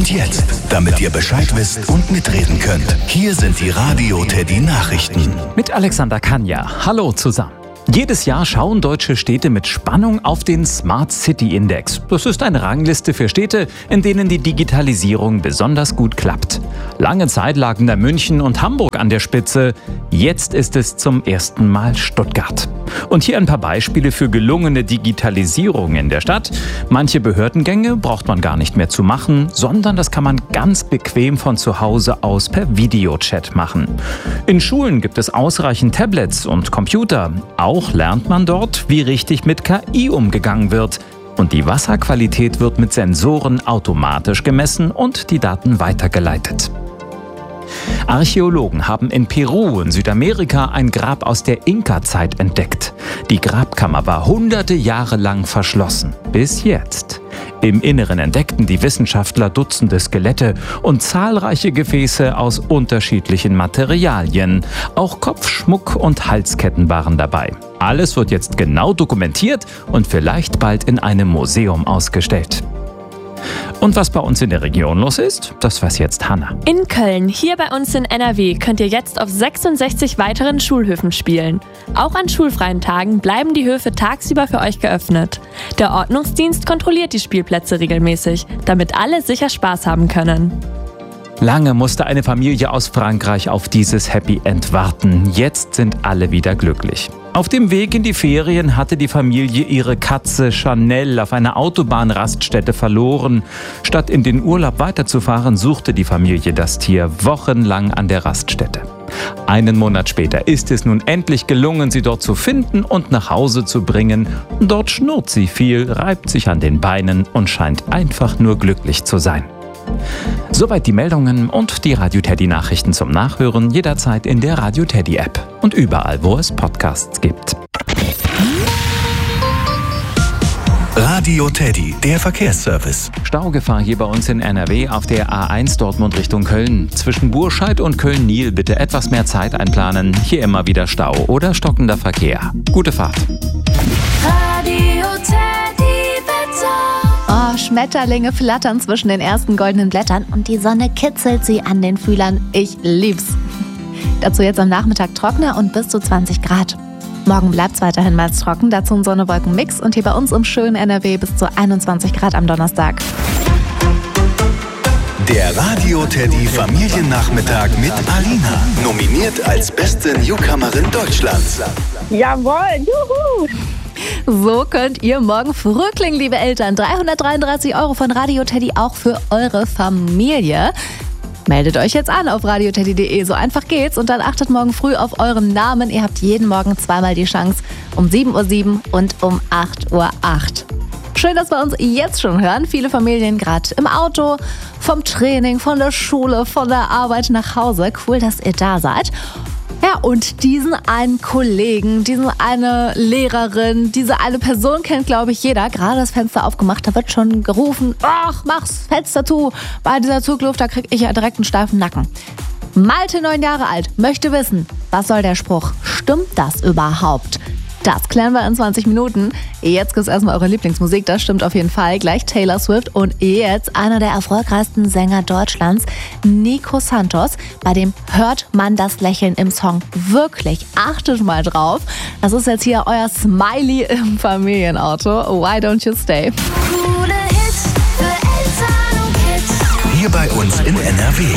Und jetzt, damit ihr Bescheid wisst und mitreden könnt, hier sind die Radio Teddy Nachrichten. Mit Alexander Kanja. Hallo zusammen. Jedes Jahr schauen deutsche Städte mit Spannung auf den Smart City Index. Das ist eine Rangliste für Städte, in denen die Digitalisierung besonders gut klappt. Lange Zeit lagen da München und Hamburg an der Spitze. Jetzt ist es zum ersten Mal Stuttgart. Und hier ein paar Beispiele für gelungene Digitalisierung in der Stadt. Manche Behördengänge braucht man gar nicht mehr zu machen, sondern das kann man ganz bequem von zu Hause aus per Videochat machen. In Schulen gibt es ausreichend Tablets und Computer. Auch lernt man dort, wie richtig mit KI umgegangen wird. Und die Wasserqualität wird mit Sensoren automatisch gemessen und die Daten weitergeleitet. Archäologen haben in Peru in Südamerika ein Grab aus der Inka-Zeit entdeckt. Die Grabkammer war hunderte Jahre lang verschlossen. Bis jetzt. Im Inneren entdeckten die Wissenschaftler Dutzende Skelette und zahlreiche Gefäße aus unterschiedlichen Materialien. Auch Kopfschmuck und Halsketten waren dabei. Alles wird jetzt genau dokumentiert und vielleicht bald in einem Museum ausgestellt. Und was bei uns in der Region los ist, das weiß jetzt Hanna. In Köln, hier bei uns in NRW, könnt ihr jetzt auf 66 weiteren Schulhöfen spielen. Auch an schulfreien Tagen bleiben die Höfe tagsüber für euch geöffnet. Der Ordnungsdienst kontrolliert die Spielplätze regelmäßig, damit alle sicher Spaß haben können. Lange musste eine Familie aus Frankreich auf dieses Happy End warten. Jetzt sind alle wieder glücklich. Auf dem Weg in die Ferien hatte die Familie ihre Katze Chanel auf einer Autobahnraststätte verloren. Statt in den Urlaub weiterzufahren, suchte die Familie das Tier wochenlang an der Raststätte. Einen Monat später ist es nun endlich gelungen, sie dort zu finden und nach Hause zu bringen. Dort schnurrt sie viel, reibt sich an den Beinen und scheint einfach nur glücklich zu sein. Soweit die Meldungen und die Radio Teddy Nachrichten zum Nachhören jederzeit in der Radio Teddy App und überall, wo es Podcasts gibt. Radio Teddy, der Verkehrsservice. Staugefahr hier bei uns in NRW auf der A1 Dortmund Richtung Köln. Zwischen Burscheid und Köln-Nil bitte etwas mehr Zeit einplanen. Hier immer wieder Stau oder stockender Verkehr. Gute Fahrt. Radio Teddy Wetter. Oh, Schmetterlinge flattern zwischen den ersten goldenen Blättern und die Sonne kitzelt sie an den Fühlern. Ich lieb's. Dazu jetzt am Nachmittag trockener und bis zu 20 Grad. Morgen bleibt's weiterhin meist trocken, dazu ein Sonne-Wolken-Mix und hier bei uns im schönen NRW bis zu 21 Grad am Donnerstag. Der Radio Teddy Familiennachmittag mit Alina. Nominiert als beste Newcomerin Deutschlands. Jawohl, juhu! So könnt ihr morgen früh klingen, liebe Eltern. 333 € von Radio Teddy auch für eure Familie. Meldet euch jetzt an auf radioteddy.de, so einfach geht's. Und dann achtet morgen früh auf euren Namen. Ihr habt jeden Morgen zweimal die Chance, um 7:07 Uhr und um 8:08 Uhr. Schön, dass wir uns jetzt schon hören. Viele Familien gerade im Auto, vom Training, von der Schule, von der Arbeit nach Hause. Cool, dass ihr da seid. Ja, und diesen einen Kollegen, diese eine Lehrerin, diese eine Person kennt, glaube ich, jeder. Gerade das Fenster aufgemacht, da wird schon gerufen, ach, mach's Fenster zu. Bei dieser Zugluft, da kriege ich ja direkt einen steifen Nacken. Malte, 9 Jahre alt, möchte wissen, was soll der Spruch? Stimmt das überhaupt? Das klären wir in 20 Minuten. Jetzt gibt's erstmal eure Lieblingsmusik, das stimmt auf jeden Fall. Gleich Taylor Swift und jetzt einer der erfolgreichsten Sänger Deutschlands, Nico Santos. Bei dem hört man das Lächeln im Song wirklich. Achtet mal drauf. Das ist jetzt hier euer Smiley im Familienauto. Why don't you stay? Coole Hits für Eltern und Kids. Hier bei uns in NRW.